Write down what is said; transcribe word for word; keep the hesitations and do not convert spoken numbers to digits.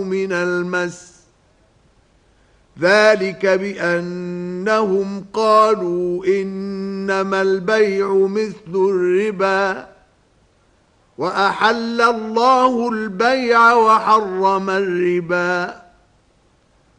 من المس ذلك بأنهم قالوا إنما البيع مثل الربا وأحل الله البيع وحرم الربا